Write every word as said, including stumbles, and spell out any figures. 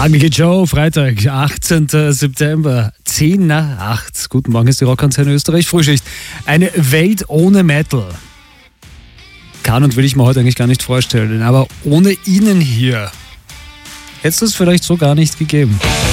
Hagige Joe, Freitag, achtzehnten September, zehn nach acht. Guten Morgen, ist die Rockantenne Österreich Frühschicht. Eine Welt ohne Metal kann und will ich mir heute eigentlich gar nicht vorstellen. Aber ohne Ihnen hier hätte es das vielleicht so gar nicht gegeben.